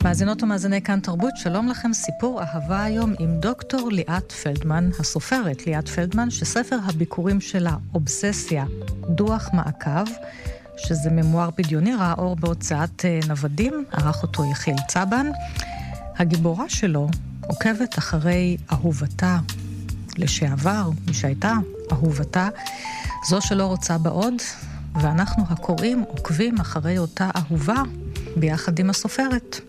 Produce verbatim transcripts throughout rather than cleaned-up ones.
מאזינות ומאזיני כאן תרבות, שלום לכם, סיפור אהבה היום עם דוקטור ליאת פלדמן, הסופרת ליאת פלדמן, שספר הביקורים שלה, אובססיה, דוח מעקב, שזה ממואר בדיוני, ראה אור בהוצאת נוודים, ערך אותו יחיל צבן. הגיבורה שלו עוקבת אחרי אהובתה לשעבר, מי שהייתה אהובתה, זו שלא רוצה בעוד, ואנחנו הקוראים עוקבים אחרי אותה אהובה ביחד עם הסופרת.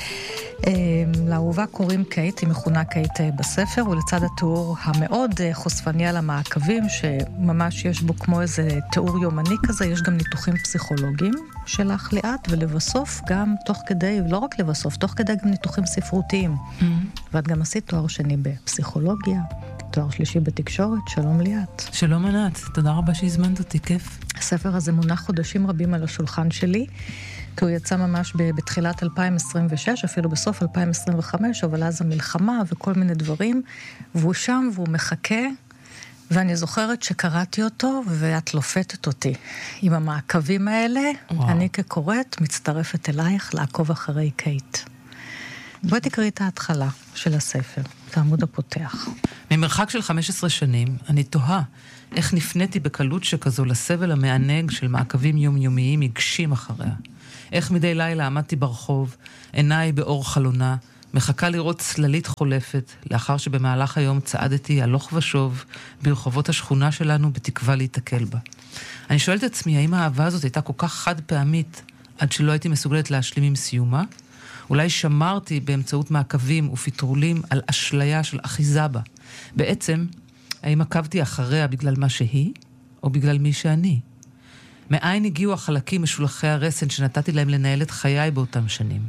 לאהובה קוראים קייט, היא מכונה קייט בספר, ולצד התיאור המאוד חושפני על המעקבים, שממש יש בו כמו איזה תיאור יומני כזה, יש גם ניתוחים פסיכולוגיים שלך ליאת, ולבסוף גם תוך כדי, לא רק לבסוף, תוך כדי גם ניתוחים ספרותיים. Mm-hmm. ואת גם עשית תואר שני בפסיכולוגיה, תואר שלישי בתקשורת. שלום ליאת. שלום ענת, תודה רבה שהזמנת אותי, כיף. הספר הזה מונח חודשים רבים על השולחן שלי, כי הוא יצא ממש בתחילת אלפיים עשרים ושש, אפילו בסוף אלפיים עשרים וחמש, אבל אז המלחמה וכל מיני דברים, והוא שם והוא מחכה, ואני זוכרת שקראתי אותו, ואת לופתת אותי עם המעקבים האלה. וואו. אני כקוראת מצטרפת אלייך לעקוב אחרי קייט. בואי תקראי את ההתחלה של הספר, את העמוד הפותח. ממרחק של חמש עשרה שנים, אני תוהה איך נפניתי בקלות שכזו לסבל המענג של מעקבים יומיומיים מגשים אחריה. איך מדי לילה עמדתי ברחוב, עיניי באור חלונה, מחכה לראות צללית חולפת, לאחר שבמהלך היום צעדתי הלוך ושוב ברחובות השכונה שלנו בתקווה להתקל בה. אני שואלת את עצמי, האם האהבה הזאת הייתה כל כך חד פעמית, עד שלא הייתי מסוגלת להשלים עם סיומה? אולי שמרתי באמצעות מעקבים ופתרולים על אשליה של אחיזה בה. בעצם, האם עקבתי אחריה בגלל מה שהיא, או בגלל מי שאני? מאין הגיעו החלקים משולחי הרסן שנתתי להם לנהל את חיי באותם שנים.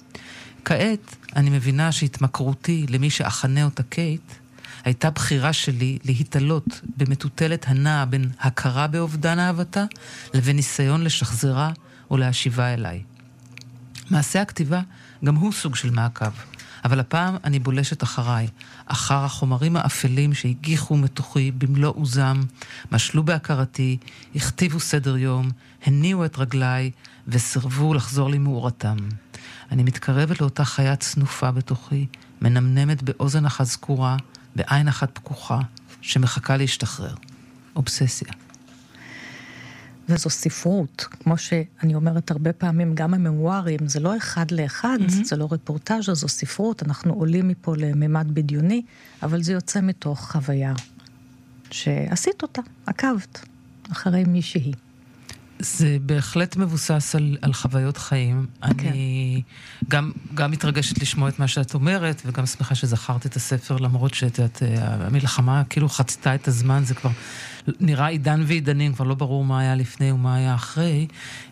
כעת אני מבינה שהתמכרותי למי שאחנה אותה קייט, הייתה בחירה שלי להתעלות במטוטלת הנעה בין הכרה באובדן אהבתה, לבין ניסיון לשחזרה או להשיבה אליי. מעשה הכתיבה גם הוא סוג של מעקב, אבל הפעם אני בולשת אחריי, אחר החומרים האפלים שהגיחו מתוכי במלוא עוזם, משלו בהכרתי, הכתיבו סדר יום, הניעו את רגליי וסרבו לחזור למאורתם. אני מתקרבת לאותה חיה צנופה בתוכי, מנמנמת באוזן אחת זקורה, בעין אחת פקוחה, שמחכה להשתחרר. אובססיה. וזו ספרות, כמו שאני אומרת הרבה פעמים, גם הממוארים, זה לא אחד לאחד, mm-hmm. זה לא רפורטאז', זו ספרות, אנחנו עולים מפה לממד בדיוני, אבל זה יוצא מתוך חוויה שעשית אותה, עקבת, אחרי מישהי. זה בהחלט מבוסס על, על חוויות חיים. Okay. אני גם, גם מתרגשת לשמוע את מה שאת אומרת, וגם שמחה שזכרת את הספר, למרות שאת, המלחמה כאילו חצתה את הזמן, זה כבר נראה עידן ועידנים, כבר לא ברור מה היה לפני ומה היה אחרי.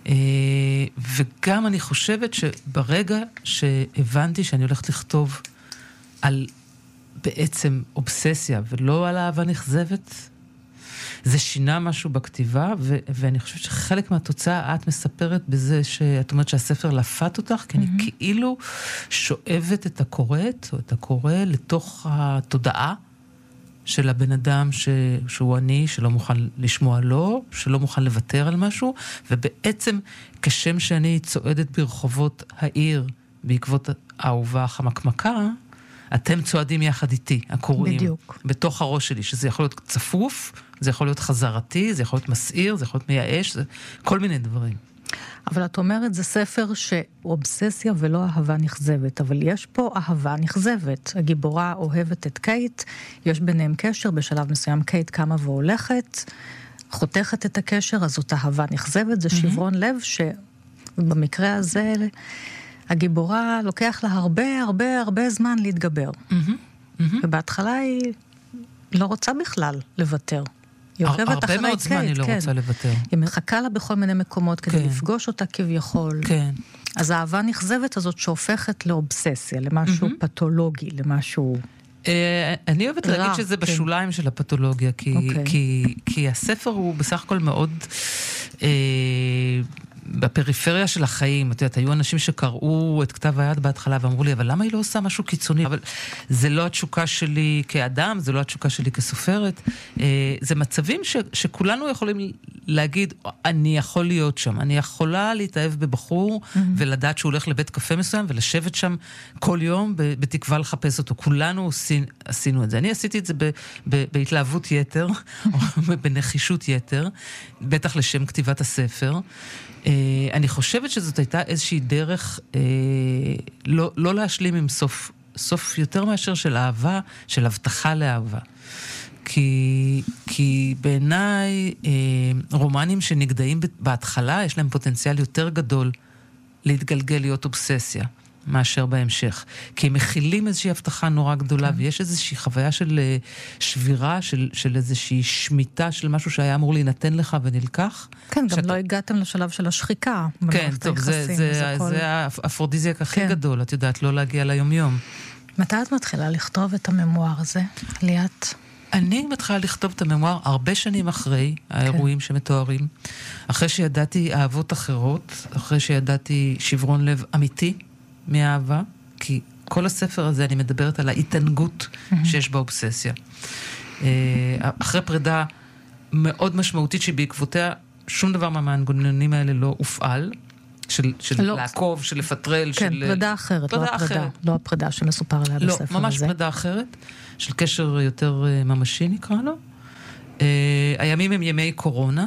וגם אני חושבת שברגע שהבנתי שאני הולכת לכתוב על בעצם אובססיה, ולא על אהבה נכזבת, זה שינה משהו בכתיבה, ו- ואני חושבת שחלק מהתוצאה את מספרת בזה שאת אומרת שהספר לפת אותך, כי mm-hmm. אני כאילו שואבת את הקוראת, או את הקורא, לתוך התודעה של הבן אדם ש- שהוא אני, שלא מוכן לשמוע לו, שלא מוכן לוותר על משהו, ובעצם כשם שאני צועדת ברחובות העיר, בעקבות האהובה החמקמקה, אתם צועדים יחד איתי, הקוראים. בדיוק. בתוך הראש שלי, שזה יכול להיות צפוף, זה יכול להיות חזרתי, זה יכול להיות מסעיר, זה יכול להיות מייאש, זה כל מיני דברים. אבל את אומרת, זה ספר שהוא אובססיה ולא אהבה נכזבת, אבל יש פה אהבה נכזבת. הגיבורה אוהבת את קייט, יש ביניהם קשר, בשלב מסוים קייט קמה והולכת, חותכת את הקשר, אז זאת אהבה נכזבת, זה שברון לב שבמקרה הזה הגיבורה לוקח לה הרבה הרבה הרבה זמן להתגבר. ובהתחלה היא לא רוצה בכלל לוותר. היא עוקבת אחרי קייט. הרבה מאוד זמן היא לא רוצה לוותר. היא מחכה לה בכל מיני מקומות כדי לפגוש אותה כביכול. כן. אז האהבה נכזבת הזאת שהופכת לאובססיה, למשהו פתולוגי, למשהו... אני אוהבת להגיד שזה בשוליים של הפתולוגיה, כי הספר הוא בסך הכל מאוד בפריפריה של החיים, את יודעת, היו אנשים שקראו את כתב היד בהתחלה ואמרו לי, אבל למה היא לא עושה משהו קיצוני? אבל זה לא התשוקה שלי כאדם, זה לא התשוקה שלי כסופרת. זה מצבים ש, שכולנו יכולים להגיד, אני יכול להיות שם, אני יכולה להתאהב בבחור mm-hmm. ולדעת שהוא הולך לבית קפה מסוים ולשבת שם כל יום בתקווה לחפש אותו. כולנו עשינו, עשינו את זה. אני עשיתי את זה ב, ב, בהתלהבות יתר, או בנחישות יתר, בטח לשם כתיבת הספר. Uh, אני חושבת שזאת הייתה איזושהי דרך uh, לא, לא להשלים עם סוף, סוף יותר מאשר של אהבה, של הבטחה לאהבה. כי, כי בעיניי uh, רומנים שנגדעים בהתחלה, יש להם פוטנציאל יותר גדול להתגלגל להיות אובססיה. מאשר בהמשך. כי הם מכילים איזושהי הבטחה נורא גדולה, כן. ויש איזושהי חוויה של שבירה, של, של איזושהי שמיטה של משהו שהיה אמור להינתן לך ונלקח. כן, שאתה... גם לא הגעתם לשלב של השחיקה. כן, טוב, זה, זה, זה, כל... זה האפרודיזיאק הכי כן. גדול, את יודעת, לא להגיע ליום-יום. מתי את מתחילה לכתוב את הממואר הזה, ליאת? אני מתחילה לכתוב את הממואר הרבה שנים אחרי האירועים כן. שמתוארים, אחרי שידעתי אהבות אחרות, אחרי שידעתי שברון לב אמיתי, מאהבה, כי כל הספר הזה אני מדברת על ההתענגות mm-hmm. שיש באובססיה. אחרי פרידה מאוד משמעותית שבעקבותיה שום דבר מהמנגנונים האלה לא הופעל, של, של לא. לעקוב, של לפטרל, כן, של... פרידה אחרת, פרידה לא הפרידה, אחרת. לא הפרידה שמסופר עליה לא, בספר הזה. לא, ממש פרידה אחרת, של קשר יותר ממשי נקרא לו. הימים הם ימי קורונה,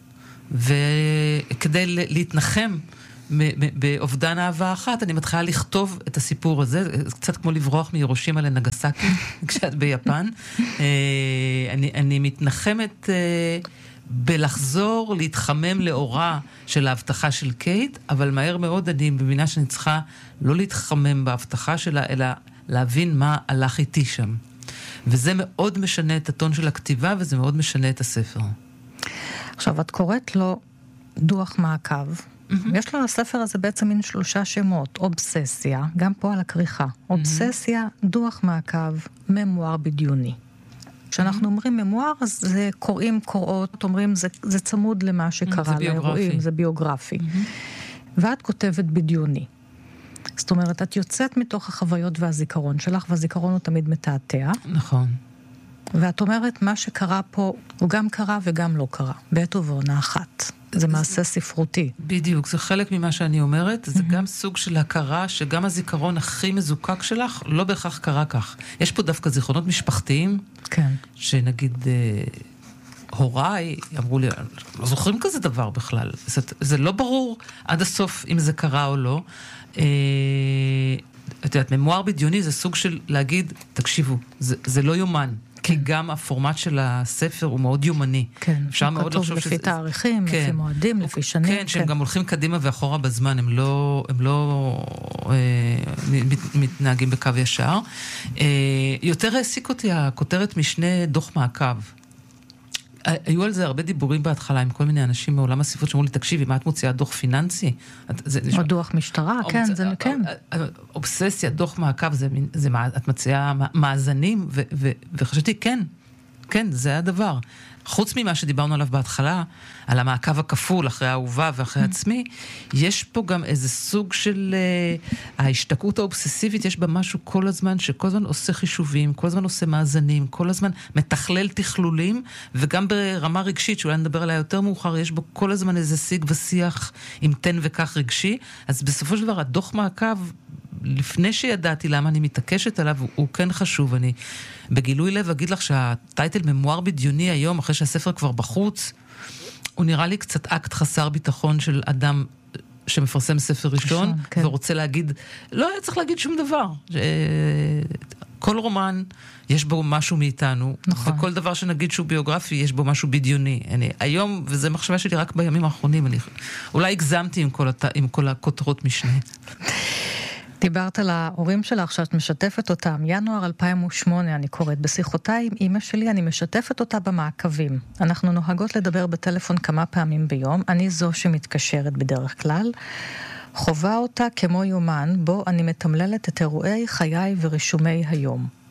וכדי להתנחם באובדן אהבה אחת, אני מתחילה לכתוב את הסיפור הזה, קצת כמו לברוח מירושימה לנגסקי, כשאת ביפן. אני, אני מתנחמת בלחזור, להתחמם לאורה של ההבטחה של קייט, אבל מהר מאוד אני מבינה שאני צריכה לא להתחמם בהבטחה שלה, אלא להבין מה הלך איתי שם. וזה מאוד משנה את הטון של הכתיבה, וזה מאוד משנה את הספר. עכשיו, את קוראת לו דוח מעקב, יש לו לספר הזה בעצם מין שלושה שמות, אובססיה, גם פה על הכריכה, אובססיה, דוח מעקב, ממואר בדיוני. כשאנחנו אומרים ממואר, אז זה קוראים, קוראות, אומרים, זה, זה צמוד למה שקרה לאירועים, זה ביוגרפי. ואת כותבת בדיוני. זאת אומרת, את יוצאת מתוך החוויות והזיכרון שלך, והזיכרון הוא תמיד מתעתע. נכון. ואת אומרת, מה שקרה פה, הוא גם קרה וגם לא קרה, בעת ובעונה אחת. זה מעשה ספרותי. בדיוק, זה חלק ממה שאני אומרת, זה גם סוג של הכרה שגם הזיכרון הכי מזוקק שלך לא בהכרח קרה כך. יש פה דווקא זיכרונות משפחתיים, כן. שנגיד הוריי אמרו לי, לא זוכרים כזה דבר בכלל. זה, זה לא ברור עד הסוף אם זה קרה או לא. את יודעת, ממואר בדיוני זה סוג של להגיד, תקשיבו, זה, זה לא יומן. כי גם הפורמט של הספר הוא מאוד יומני. כן, אפשר מאוד לחשוב שזה... לפי תאריכים, לפי מועדים, לפי שנים. כן, שהם גם הולכים קדימה ואחורה בזמן, הם לא, הם לא מתנהגים בקו ישר. יותר העסיק אותי הכותרת משנה דוח מעקב. היו על זה הרבה דיבורים בהתחלה עם כל מיני אנשים מעולם הספרות שאמרו לי, תקשיבי, מה את מוציאה דוח פיננסי? או דוח משטרה, כן, זה כן. אובססיה, דוח מעקב, את מציעה מאזנים, וחשבתי, כן, כן, זה הדבר. חוץ ממה שדיברנו עליו בהתחלה, על המעקב הכפול אחרי האהובה ואחרי עצמי, יש פה גם איזה סוג של ההשתקעות האובססיבית, יש בה משהו כל הזמן, שכל הזמן עושה חישובים, כל הזמן עושה מאזנים, כל הזמן מתכלל תכלולים, וגם ברמה רגשית, שאולי נדבר עליה יותר מאוחר, יש בו כל הזמן איזה שיג ושיח עם תן וכך רגשי, אז בסופו של דבר הדוח מעקב, לפני שידעתי למה אני מתעקשת עליו, הוא, הוא כן חשוב. אני בגילוי לב אגיד לך שהטייטל ממואר בדיוני היום, אחרי שהספר כבר בחוץ, הוא נראה לי קצת אקט חסר ביטחון של אדם שמפרסם ספר ראשון, ראשון כן. ורוצה להגיד, לא היה צריך להגיד שום דבר. כל רומן יש בו משהו מאיתנו, נכון. וכל דבר שנגיד שהוא ביוגרפי, יש בו משהו בדיוני. אני, היום, וזה מחשבה שלי רק בימים האחרונים, אני, אולי הגזמתי עם כל, הת, עם כל הכותרות משנה. דיברת על ההורים שלך שאת משתפת אותם. ינואר אלפיים ושמונה אני קוראת. בשיחותיי עם אמא שלי אני משתפת אותה במעקבים. אנחנו נוהגות לדבר בטלפון כמה פעמים ביום. אני זו שמתקשרת בדרך כלל. חובה אותה כמו יומן בו אני מתמללת את אירועי חיי ורישומי היום.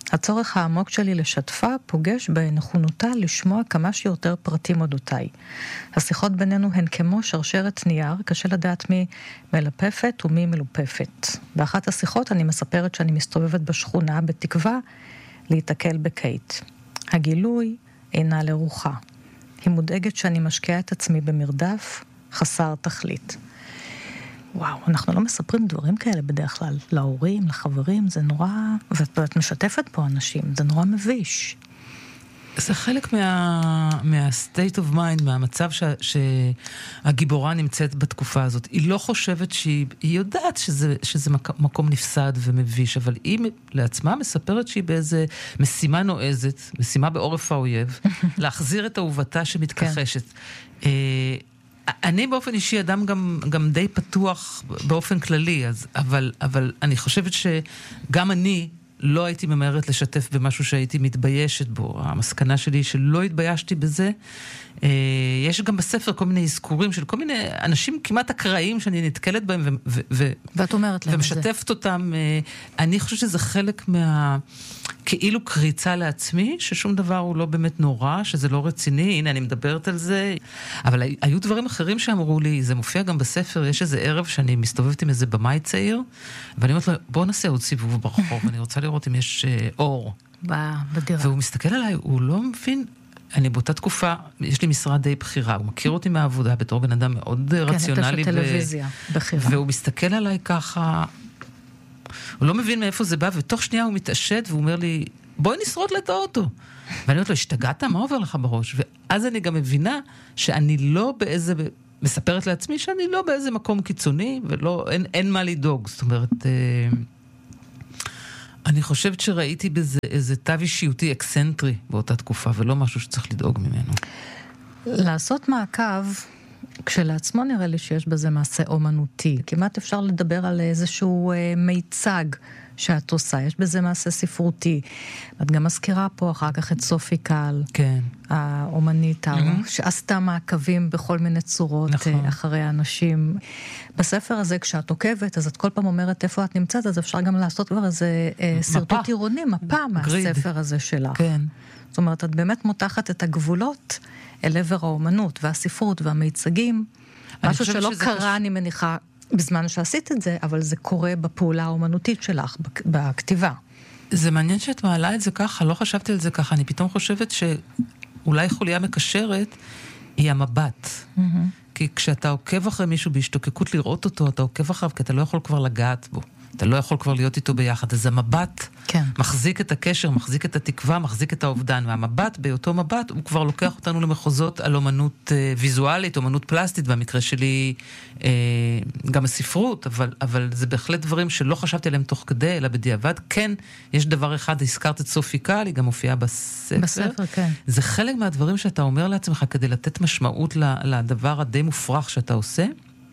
הצורך העמוק שלי לשתפה פוגש בנכונותה לשמוע כמה שיותר פרטים אודותיי. השיחות בינינו הן כמו שרשרת נייר, קשה לדעת מי מלפפת ומי מלופפת. באחת השיחות אני מספרת שאני מסתובבת בשכונה בתקווה להתקל בקייט. הגילוי אינה לרוחה. היא מודאגת שאני משקיעה את עצמי במרדף חסר תכלית. וואו, אנחנו לא מספרים דברים כאלה בדרך כלל, להורים, לחברים, זה נורא, ואת משתפת פה אנשים, זה נורא מביש. זה חלק מה, מה-state of mind, מהמצב ש, שהגיבורה נמצאת בתקופה הזאת. היא לא חושבת שהיא, היא יודעת שזה, שזה מקום נפסד ומביש, אבל היא לעצמה מספרת שהיא באיזה משימה נועזת, משימה בעורף האויב, להחזיר את אהובתה שמתכחשת. כן. אני באופן אישי אדם גם, גם די פתוח באופן כללי, אז, אבל, אבל אני חושבת שגם אני לא הייתי ממהרת לשתף במשהו שהייתי מתביישת בו. המסקנה שלי היא שלא התביישתי בזה. יש גם בספר כל מיני אזכורים של כל מיני אנשים כמעט אקראיים שאני נתקלת בהם ו- ו- ו- ואת אומרת להם ומשתפת אותם. אני חושבת שזה חלק מה... כאילו קריצה לעצמי, ששום דבר הוא לא באמת נורא, שזה לא רציני, הנה אני מדברת על זה. אבל היו דברים אחרים שאמרו לי, זה מופיע גם בספר, יש איזה ערב שאני מסתובבת עם איזה במאי צעיר, ואני אומרת לו, בוא נעשה עוד סיבוב ברחוב, ואני רוצה לראות אם יש אור. בדירה. והוא מסתכל עליי, הוא לא מבין, אני באותה תקופה, יש לי משרד די בחירה, הוא מכיר אותי מהעבודה בתור בן אדם מאוד רציונלי. כן, את הטלוויזיה, בחירה. והוא מסתכל עליי ככה, הוא לא מבין מאיפה זה בא, ותוך שנייה הוא מתעשת, והוא אומר לי, בואי נשרוד את האוטו. ואני אומרת לו, השתגעת? מה עובר לך בראש? ואז אני גם מבינה שאני לא באיזה, מספרת לעצמי שאני לא באיזה מקום קיצוני, ולא, אין, אין מה לדאוג. זאת אומרת, אני חושבת שראיתי בזה איזה תו אישיותי אקסנטרי באותה תקופה, ולא משהו שצריך לדאוג ממנו. לעשות מעקב, כשלעצמו נראה לי שיש בזה מעשה אומנותי. כמעט אפשר לדבר על איזשהו אה, מיצג שאת עושה. יש בזה מעשה ספרותי. את גם מזכירה פה אחר כך את סופי קל, כן. האומנית, Mm-hmm. שעשתה מעקבים בכל מיני צורות נכון. אחרי האנשים. בספר הזה, כשאת עוקבת, אז את כל פעם אומרת איפה את נמצאת, אז אפשר גם לעשות כבר איזה אה, סרטוט עירוני, מפה מהספר הזה שלך. כן. זאת אומרת, את באמת מותחת את הגבולות אל עבר האומנות והספרות והמיצגים. משהו שלא קרה, קש... אני מניחה, בזמן שעשית את זה, אבל זה קורה בפעולה האומנותית שלך, בכתיבה. זה מעניין שאת מעלה את זה ככה, לא חשבתי על זה ככה, אני פתאום חושבת שאולי חוליה מקשרת היא המבט. Mm-hmm. כי כשאתה עוקב אחרי מישהו בהשתוקקות לראות אותו, אתה עוקב אחריו, כי אתה לא יכול כבר לגעת בו. אתה לא יכול כבר להיות איתו ביחד. אז המבט כן. מחזיק את הקשר, מחזיק את התקווה, מחזיק את האובדן. והמבט, באותו מבט, הוא כבר לוקח אותנו למחוזות על אומנות אה, ויזואלית, אומנות פלסטית, במקרה שלי אה, גם הספרות, אבל, אבל זה בהחלט דברים שלא חשבתי עליהם תוך כדי, אלא בדיעבד. כן, יש דבר אחד, הזכרת את סופי קל, היא גם מופיעה בספר. בספר, כן. זה חלק מהדברים שאתה אומר לעצמך, כדי לתת משמעות לדבר הדי מופרך שאתה עושה.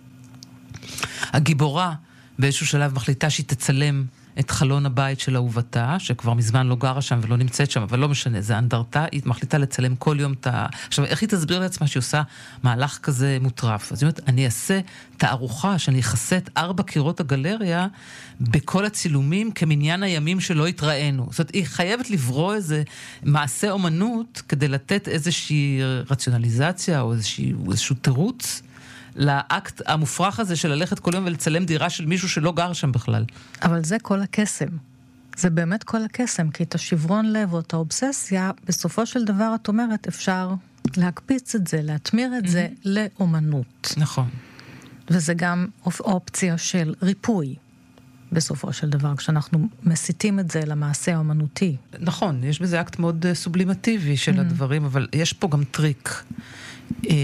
הגיבורה, באיזשהו שלב מחליטה שהיא תצלם את חלון הבית של אהובתה, שכבר מזמן לא גרה שם ולא נמצאת שם, אבל לא משנה, זה אנדרטה, היא מחליטה לצלם כל יום את ה... עכשיו, איך היא תסביר לעצמה שהיא עושה מהלך כזה מוטרף? אז היא אומרת, אני אעשה תערוכה, שאני אכסה את ארבע קירות הגלריה, בכל הצילומים כמניין הימים שלא התראינו. זאת אומרת, היא חייבת לברוא איזה מעשה אומנות, כדי לתת איזושהי רציונליזציה, או איזשהו, איזשהו תירוץ, לאקט המופרך הזה של ללכת כל יום ולצלם דירה של מישהו שלא גר שם בכלל. אבל זה כל הקסם. זה באמת כל הקסם, כי את השברון לב או את האובססיה, בסופו של דבר את אומרת, אפשר להקפיץ את זה, להתמיר את זה לאומנות. נכון. וזה גם אופציה של ריפוי, בסופו של דבר, כשאנחנו מסיתים את זה למעשה האומנותי. נכון, יש בזה אקט מאוד סובלימטיבי של הדברים, אבל יש פה גם טריק. אה...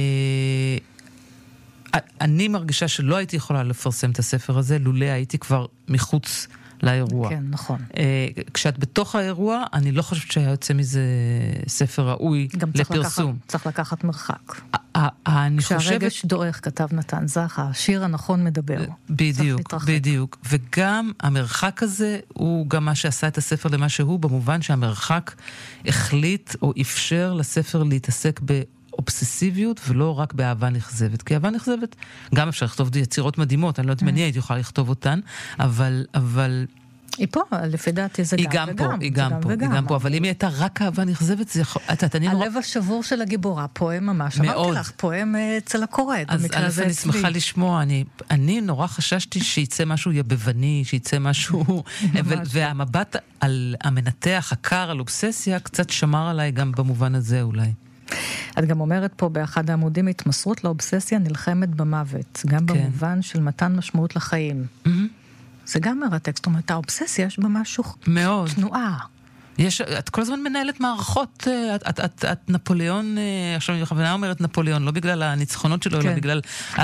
אני מרגישה שלא הייתי יכולה לפרסם את הספר הזה, לולא הייתי כבר מחוץ לאירוע. כן, נכון. כשאת בתוך האירוע, אני לא חושבת שהיה יוצא מזה ספר ראוי לפרסום. גם צריך לקחת מרחק. אני חושבת... כשהרגש דועך, כתב נתן זך, השיר הנכון מדבר. בדיוק, בדיוק. וגם המרחק הזה, הוא גם מה שעשה את הספר למה שהוא, במובן שהמרחק החליט או אפשר לספר להתעסק ב... אובססיביות ולא רק באהבה נכזבת. כי אהבה נכזבת, גם אפשר לכתוב יצירות מדהימות, אני לא יודעת אם אני הייתי יכולה לכתוב אותן, אבל, אבל היא פה, לפי דעתי זה היא גם גם פה, וגם. היא גם פה, היא גם פה, אבל אם היא הייתה רק אהבה נכזבת, זה יכול... הלב השבור של הגיבורה פועם ממש. אמרתי לך, פועם אצל הקורא. אז אלף אני שמחה לשמוע, אני נורא חששתי שיצא משהו יבבני, שיצא משהו... והמבט על המנתח, הקר, על אובססיה, קצת שמר עליי גם במובן הזה אולי. את גם אומרת פה באחד העמודים, התמסרות לאובססיה נלחמת במוות, גם במובן של מתן משמעות לחיים. זה גם מרתק, זאת אומרת, האובססיה יש בה משהו מאוד. תנועה. יש, את כל הזמן מנהלת מערכות, את, את, את, את נפוליאון, עכשיו אני בכוונה אומרת נפוליאון, לא בגלל הניצחונות שלו, כן. אלא בגלל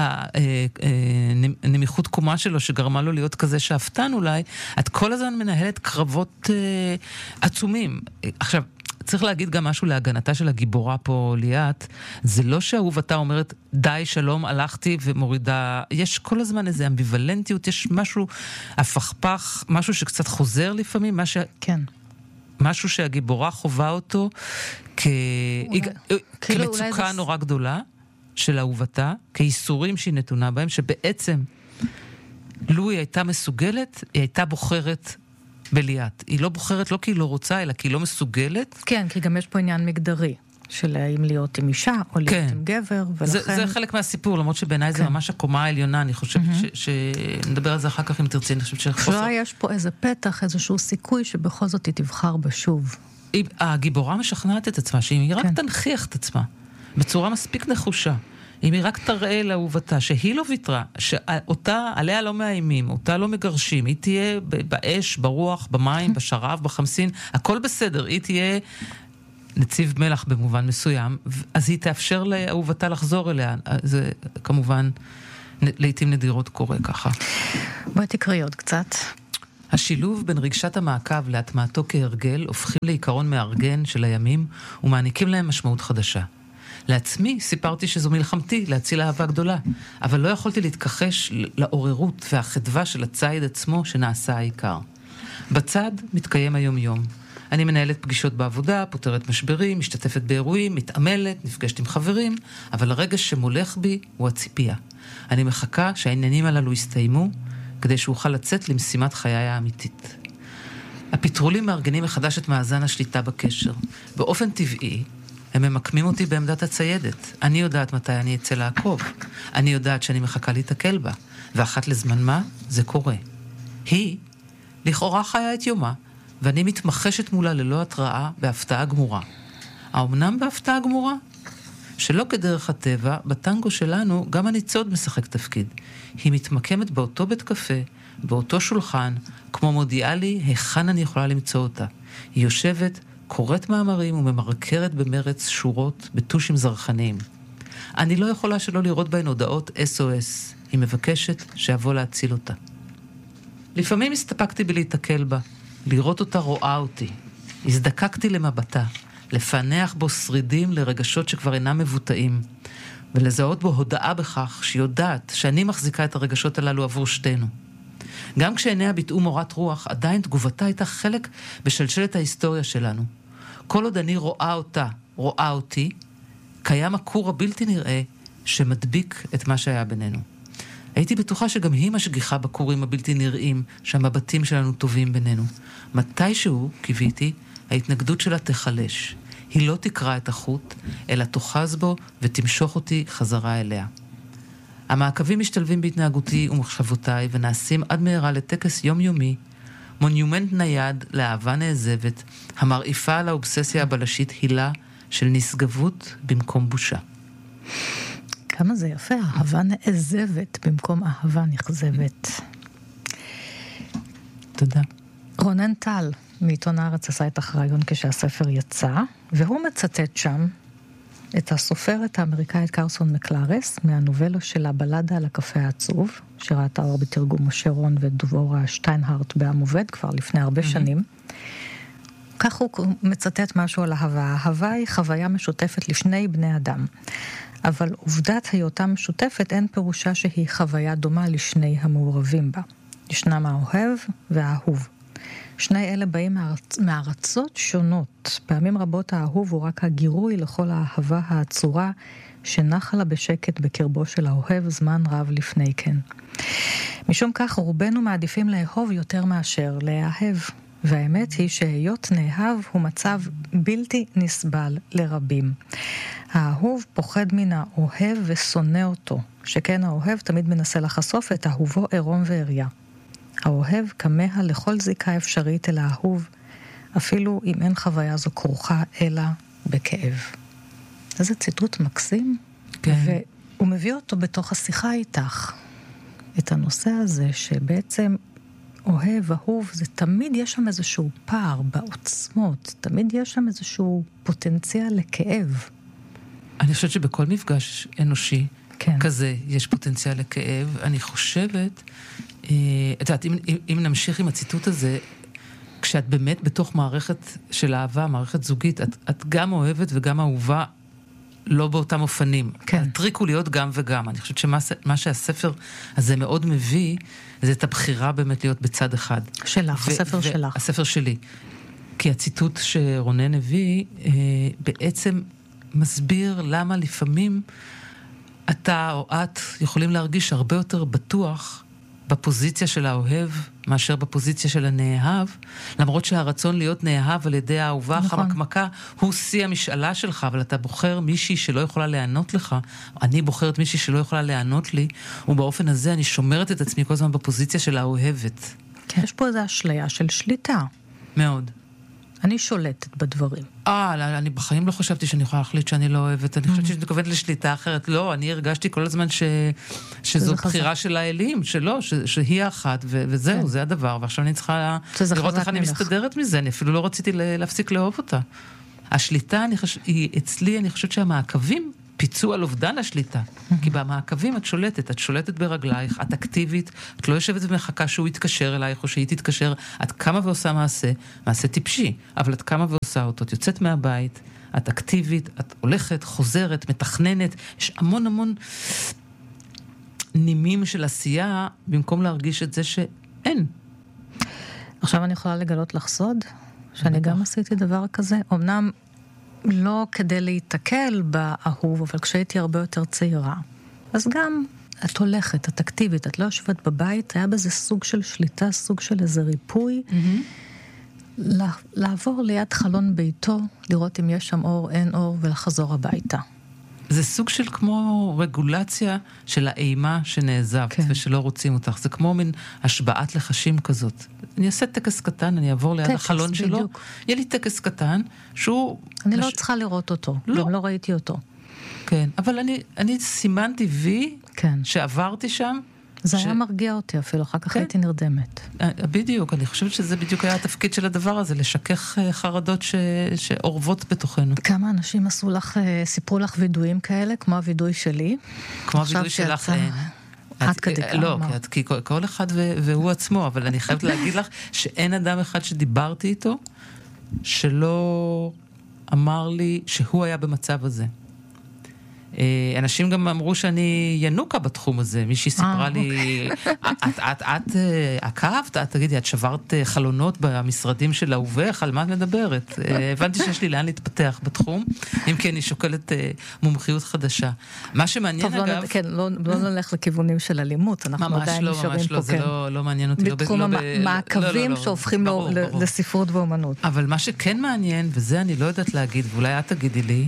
הנמיכות קומה שלו, שגרמה לו להיות כזה שאפתן אולי, את כל הזמן מנהלת קרבות עצומים. עכשיו, צריך להגיד גם משהו להגנתה של הגיבורה פה, ליאת, זה לא שאהובתה אומרת, די, שלום, הלכתי ומורידה, יש כל הזמן איזו אמביוולנטיות, יש משהו, הפכפך, משהו שקצת חוזר לפעמים, מה ש... כן. משהו שהגיבורה חובה אותו כ... כמצוקה נורא גדולה של אהובתה, כייסורים שהיא נתונה בהם, שבעצם, לו היא הייתה מסוגלת, היא הייתה בוחרת בליאת. היא לא בוחרת לא כי היא לא רוצה, אלא כי היא לא מסוגלת. כן, כי גם יש פה עניין מגדרי, של האם להיות עם אישה, או להיות כן. עם גבר, ולכן... זה, זה חלק מהסיפור, למרות שבעיניי כן. זה ממש הקומה העליונה, אני חושבת mm-hmm. ש... שנדבר על זה אחר כך אם תרצי, אני חושבת שחוסר... לא, יש פה איזה פתח, איזשהו סיכוי שבכל זאת היא תבחר בשוב. היא, הגיבורה משכנעת את עצמה, שאם היא רק כן. תנכיח את עצמה, בצורה מספיק נחושה, אם היא רק תראה לאהובתה, שהיא לא ויתרה, שאותה, עליה לא מאיימים, אותה לא מגרשים, היא תהיה באש, ברוח, במים, בשרב, בחמסין, הכל בסדר, היא תהיה נציב מלח במובן מסוים, אז היא תאפשר לאהובתה לחזור אליה. זה כמובן, לעתים נדירות קורה ככה. בואי תקראי עוד קצת. השילוב בין רגשת המעקב להטמעתו כהרגל, הופכים לעיקרון מארגן של הימים, ומעניקים להם משמעות חדשה. לעצמי סיפרתי שזו מלחמתי להציל אהבה גדולה, אבל לא יכולתי להתכחש לעוררות והחדווה של הצייד עצמו שנעשה העיקר. בצד מתקיים היום יום. אני מנהלת פגישות בעבודה, פותרת משברים, משתתפת באירועים, מתעמלת, נפגשת עם חברים, אבל הרגש שמולך בי הוא הציפייה. אני מחכה שהעניינים הללו יסתיימו, כדי שאוכל לצאת למשימת חיי האמיתית. הפתרולים מארגנים מחדש את מאזן השליטה בקשר. באופן טבעי, הם ממקמים אותי בעמדת הציידת. אני יודעת מתי אני אצא לעקוב. אני יודעת שאני מחכה להתקל בה. ואחת לזמן מה, זה קורה. היא, לכאורה חיה את יומה, ואני מתמחשת מולה ללא התראה בהפתעה גמורה. האמנם בהפתעה גמורה? שלא כדרך הטבע, בטנגו שלנו גם הניצוד משחק תפקיד. היא מתמקמת באותו בית קפה, באותו שולחן, כמו מודיעה לי היכן אני יכולה למצוא אותה. היא יושבת, קוראת מאמרים וממרקרת במרץ שורות בטושים זרחניים. אני לא יכולה שלא לראות בהן הודעות אס או אס. היא מבקשת שאבוא להציל אותה. לפעמים הסתפקתי בלהתקל בה, לראות אותה רואה אותי. הזדקקתי למבטה, לפענח בו שרידים לרגשות שכבר אינם מבוטאים, ולזהות בו הודעה בכך שיודעת שאני מחזיקה את הרגשות הללו עבור שתינו. גם כשעיניה ביטאו מורת רוח, עדיין תגובתה הייתה חלק בשלשלת ההיסטוריה שלנו. כל עוד אני רואה אותה, רואה אותי, קיים הכור הבלתי נראה שמדביק את מה שהיה בינינו. הייתי בטוחה שגם היא משגיחה בכורים הבלתי נראים שהמבטים שלנו טובים בינינו. מתישהו, קיוויתי, ההתנגדות שלה תחלש. היא לא תקרא את החוט, אלא תוחז בו ותמשוך אותי חזרה אליה. המעקבים משתלבים בהתנהגותי ומחשבותיי ונעשים עד מהרה לטקס יומיומי, מונומנט נייד לאהבה נעזבת, המרעיפה על האובססיה הבלשית הילה של נשגבות במקום בושה. כמה זה יפה, אהבה נעזבת במקום אהבה נכזבת. תודה. רונן טל מעיתון הארץ עשה את הרעיון כשהספר יצא, והוא מצטט שם את הסופרת האמריקאית קרסון מקלרס, מהנובלה של הבלדה על הקפה העצוב, שראתה אור בתרגום משה רון ודבורה שטיינהרט בעם עובד כבר לפני הרבה mm-hmm. שנים. כך הוא מצטט משהו על אהבה. אהבה היא חוויה משותפת לשני בני אדם. אבל עובדת היותה משותפת אין פירושה שהיא חוויה דומה לשני המעורבים בה. ישנם האוהב והאהוב. שני אלה באים מארצ... מארצות שונות. פעמים רבות האהוב הוא רק הגירוי לכל האהבה העצורה שנחלה בשקט בקרבו של האוהב זמן רב לפני כן. משום כך רובנו מעדיפים לאהוב יותר מאשר לאהב. והאמת היא שהיות נאהב הוא מצב בלתי נסבל לרבים. האהוב פוחד מן האוהב ושונא אותו, שכן האוהב תמיד מנסה לחשוף את אהובו עירום ועריה. האוהב כמה לכל זיקה אפשרית אל האהוב, אפילו אם אין חוויה זו כרוכה אלא בכאב. איזה ציטוט מקסים, כן. והוא מביא אותו בתוך השיחה איתך. את הנושא הזה שבעצם אוהב, אהוב, זה תמיד יש שם איזשהו פער בעוצמות, תמיד יש שם איזשהו פוטנציאל לכאב. אני חושבת שבכל מפגש אנושי כן. כזה יש פוטנציאל לכאב. אני חושבת, אה, את יודעת, אם, אם, אם נמשיך עם הציטוט הזה, כשאת באמת בתוך מערכת של אהבה, מערכת זוגית, את, את גם אוהבת וגם אהובה, לא באותם אופנים. כן. הטריק הוא להיות גם וגם. אני חושבת שמה מה שהספר הזה מאוד מביא, זה את הבחירה באמת להיות בצד אחד. שלך, ו- הספר ו- שלך. הספר שלי. כי הציטוט שרונן הביא, אה, בעצם מסביר למה לפעמים אתה או את יכולים להרגיש הרבה יותר בטוח בפוזיציה של האוהב, מאשר בפוזיציה של הנאהב, למרות שהרצון להיות נאהב על ידי האהובה נכון. החמקמקה, הוא שיא המשאלה שלך, אבל אתה בוחר מישהי שלא יכולה לענות לך, אני בוחרת מישהי שלא יכולה לענות לי, ובאופן הזה אני שומרת את עצמי כל הזמן בפוזיציה של האוהבת. כן, יש פה איזו אשליה של שליטה. מאוד. אני שולטת בדברים. אה, לא, אני בחיים לא חשבתי שאני יכולה להחליט שאני לא אוהבת. אני חושבת שאני מתכוונת לשליטה אחרת. לא, אני הרגשתי כל הזמן ש... שזו בחירה של האלים, שלא, ש... שהיא האחת, ו... וזהו, כן. זה הדבר. ועכשיו אני צריכה לראות איך אני מסתדרת מזה. אני אפילו לא רציתי להפסיק לאהוב אותה. השליטה אני חש... היא אצלי, אני חושבת שהמעקבים פיצו על אובדן השליטה. כי במעקבים את שולטת, את שולטת ברגלייך, את אקטיבית, את לא יושבת ומחכה שהוא יתקשר אלייך או שהיא תתקשר, את קמה ועושה מעשה, מעשה טיפשי, אבל את קמה ועושה אותו, את יוצאת מהבית, את אקטיבית, את הולכת, חוזרת, מתכננת, יש המון המון נימים של עשייה, במקום להרגיש את זה שאין. עכשיו אני יכולה לגלות לך סוד, שאני גם עשיתי דבר כזה, אמנם לא כדי להתקל באהוב, אבל כשהייתי הרבה יותר צעירה. אז גם את הולכת, את אקטיבית, את לא יושבת בבית, היה בזה סוג של שליטה, סוג של איזה ריפוי, mm-hmm. לעבור ליד חלון ביתו, לראות אם יש שם אור, אין אור, ולחזור הביתה. זה סוג של כמו רגולציה של האימה שנעזבת, כן. ושלא רוצים אותך. זה כמו מין השבעת לחשים כזאת. אני אעשה טקס קטן, אני אעבור ליד טקס, החלון בדיוק. שלו, יהיה לי טקס קטן, שהוא... אני לש... לא צריכה לראות אותו, לא. גם לא ראיתי אותו. כן, אבל אני, אני סימנתי וי, כן. שעברתי שם. זה ש... היה מרגיע אותי אפילו, אחר כך כן. הייתי נרדמת. בדיוק, אני חושבת שזה בדיוק היה התפקיד של הדבר הזה, לשכך חרדות ש... שעורבות בתוכנו. כמה אנשים עשו לך, סיפרו לך וידויים כאלה, כמו הוידוי שלי? כמו הוידוי שלך אין. עד כדי כמה. לא, כי כל אחד והוא עצמו, אבל אני חייבת להגיד לך שאין אדם אחד שדיברתי איתו, שלא אמר לי שהוא היה במצב הזה. אנשים גם אמרו שאני ינוקה בתחום הזה. מישהי סיפרה לי, את, את, את עקבת, את תגידי, את שברת חלונות במשרדים של אהובך, על מה את מדברת? הבנתי שיש לי לאן להתפתח בתחום, אם כן, אני שוקלת מומחיות חדשה. מה שמעניין אגב... כן, לא נלך לכיוונים של אלימות, אנחנו עדיין נשארים פה. ממש לא, זה לא מעניין אותי. בתחום המעקבים שהופכים לספרות ואומנות. אבל מה שכן מעניין, וזה אני לא יודעת להגיד, ואולי את תגידי לי,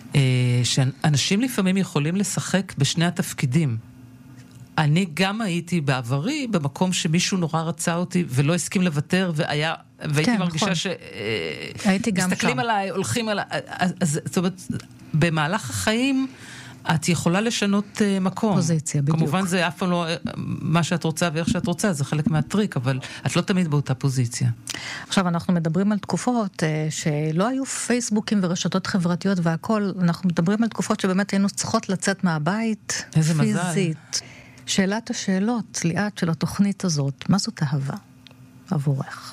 שאנשים לפעמים יכולים לשחק בשני התפקידים. אני גם הייתי בעברי במקום שמישהו נורא רצה אותי ולא הסכים לוותר, והיה, והייתי כן, מרגישה נכון. ש... הייתי גם מסתכלים שם. עליי, הולכים עליי, אז זאת אומרת, במהלך החיים את יכולה לשנות uh, מקום. פוזיציה, בדיוק. כמובן זה אף פעם לא מה שאת רוצה ואיך שאת רוצה, זה חלק מהטריק, אבל את לא תמיד באותה פוזיציה. עכשיו, אנחנו מדברים על תקופות uh, שלא היו פייסבוקים ורשתות חברתיות והכל, אנחנו מדברים על תקופות שבאמת היינו צריכות לצאת מהבית. איזה פיזית. מזל. שאלת השאלות, ליאת, של התוכנית הזאת, מה זאת אהבה עבורך?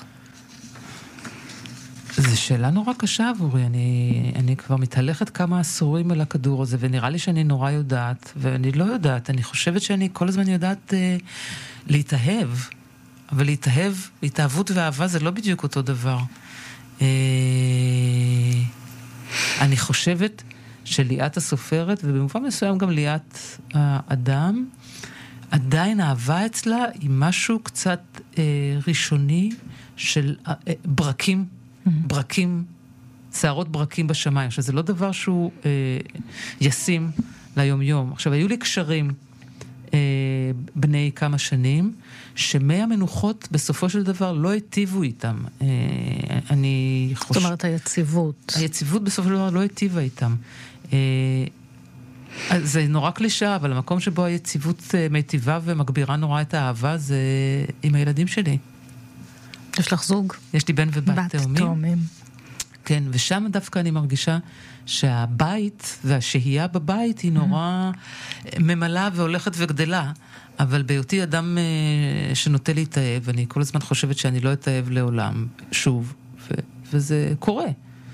זו שאלה נורא קשה עבורי, אני, אני כבר מתהלכת כמה עשורים על הכדור הזה, ונראה לי שאני נורא יודעת, ואני לא יודעת, אני חושבת שאני כל הזמן יודעת אה, להתאהב, אבל להתאהב, התאהבות ואהבה זה לא בדיוק אותו דבר. אה, אני חושבת שליאת הסופרת, ובמובן מסוים גם ליאת האדם, עדיין האהבה אצלה היא משהו קצת אה, ראשוני של אה, ברקים, mm-hmm. ברקים, שערות ברקים בשמיים. עכשיו, זה לא דבר שהוא אה, ישים ליום-יום. עכשיו, היו לי קשרים אה, בני כמה שנים, שמי המנוחות בסופו של דבר לא היטיבו איתם. אה, אני חושב... זאת אומרת, היציבות. היציבות בסופו של דבר לא היטיבה איתם. אה, זה נורא קלישה, אבל המקום שבו היציבות מיטיבה ומגבירה נורא את האהבה זה עם הילדים שלי. יש לך זוג? יש לי בן ובת תאומים. בת תאומים. כן, ושם דווקא אני מרגישה שהבית והשהייה בבית היא נורא ממלאה והולכת וגדלה, אבל בהיותי אדם שנוטה להתאהב, אני כל הזמן חושבת שאני לא אתאהב לעולם, שוב, ו- וזה קורה.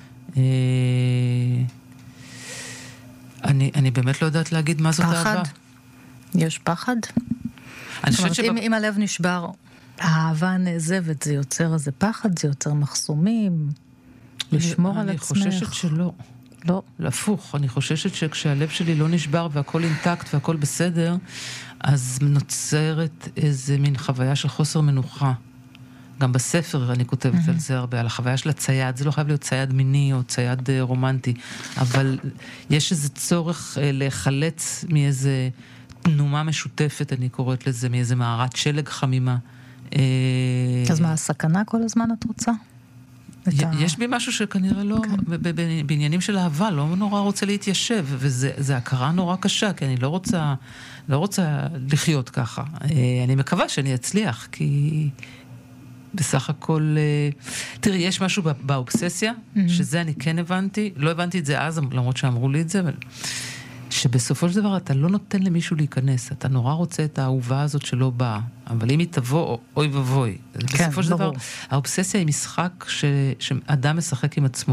אני, אני באמת לא יודעת להגיד מה זאת פחד? אהבה. יש פחד? אני זאת אומרת, שבא... אם, אם הלב נשבר, האהבה נעזבת, זה יוצר איזה פחד, זה יוצר מחסומים, לשמור אני, על אני עצמך. אני חוששת שלא. לא. להפוך, אני חוששת שכשהלב שלי לא נשבר והכל אינטקט והכל בסדר, אז נוצרת איזה מין חוויה של חוסר מנוחה. גם בספר אני כותבת mm-hmm. על זה הרבה, על החוויה של הצייד. זה לא חייב להיות צייד מיני או צייד uh, רומנטי, אבל יש איזה צורך uh, להיחלץ מאיזה תנומה משותפת, אני קוראת לזה, מאיזה מערת שלג חמימה. אז מה, הסכנה כל הזמן את רוצה? יש בי משהו שכנראה לא, בעניינים של אהבה, לא נורא רוצה להתיישב, וזה הכרה נורא קשה, כי אני לא רוצה, לא רוצה לחיות ככה. אני מקווה שאני אצליח, כי בסך הכל, תראי, יש משהו באובססיה, שזה אני כן הבנתי, לא הבנתי את זה אז, למרות שאמרו לי את זה, אבל שבסופו של דבר אתה לא נותן למישהו להיכנס, אתה נורא רוצה את האהובה הזאת שלא באה, אבל אם היא תבוא, אוי ובוי. כן, בסופו של דבר, האובססיה היא משחק ש... שאדם משחק עם עצמו.